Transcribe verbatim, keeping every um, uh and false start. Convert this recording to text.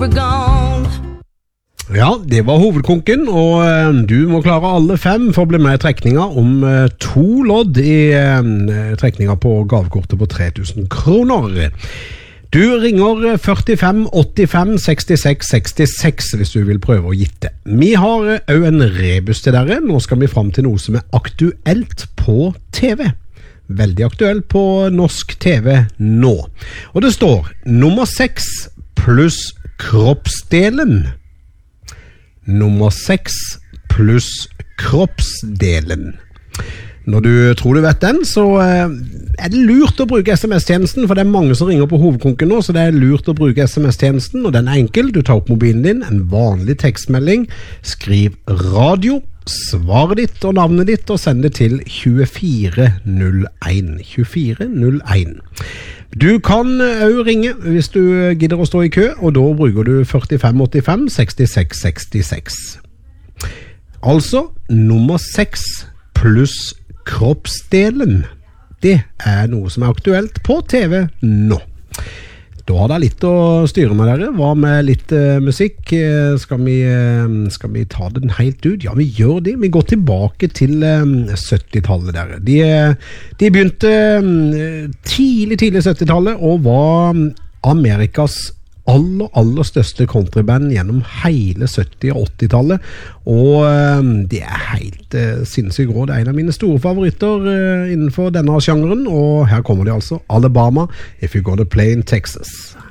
we're gone. Ja, det var hovedkonken, og uh, du må klare alle fem for å bli med i trekninga om uh, to lodd i uh, trekninga på gavekortet på tre tusen kroner. Du ringer førtifem åttifem sekstiseks sekstiseks hvis du vil prøve å gitte. Vi har også uh, en rebus til dere. Nå skal vi frem til noe som er aktuelt på T V. Veldig aktuelt på norsk T V nå. Og det står nummer seks pluss kroppsdelen. Nummer seks pluss kroppsdelen. Når du tror du vet den, så er det lurt å bruke sms-tjenesten, for det er mange som ringer på hovedkonken nå, så det er lurt å bruke sms-tjenesten, og den er enkel. Du tar opp mobilen din, en vanlig tekstmelding, skriv radio, svaret ditt og navnet ditt, og send det til tjuefire null en. tjuefire null en. Du kan også ringe hvis du gidder å stå i kø, og da bruker du førtifem åttifem sekstiseks sekstiseks. Altså, nummer seks pluss kroppsdelen. Det er noe som er aktuelt på T V nå. Da har det litt å styre med dere. Hva med litt uh, musikk? Skal vi, uh, skal vi ta den helt ut? Ja, vi gjør det. Vi går tilbake til uh, syttitallet dere. De, de begynte uh, tidlig, tidlig syttitallet og var Amerikas aller, aller største countryband gjennom hele sytti- og åttitallet. Og uh, det er helt uh, sinnssykt rå. Det er en av mine store favoritter uh, innenfor denne sjangeren. Og her kommer de altså. Alabama, If You're Gonna Play in Texas.